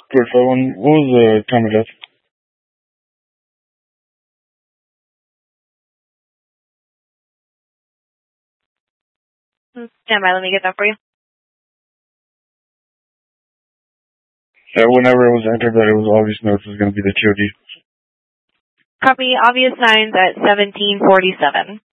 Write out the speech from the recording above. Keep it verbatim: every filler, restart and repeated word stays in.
Good phone. What was the time of death? Stand by, let me get that for you. Yeah, whenever it was entered that it was obvious notes was going to be the T O D. Copy, obvious signs at seventeen forty-seven.